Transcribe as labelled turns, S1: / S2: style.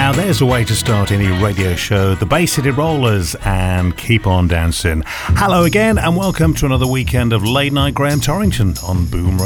S1: Now there's a way to start any radio show, the Bay City Rollers and Keep On Dancing. Hello again and welcome to another weekend of Late Night Graham Torrington on Boom Radio.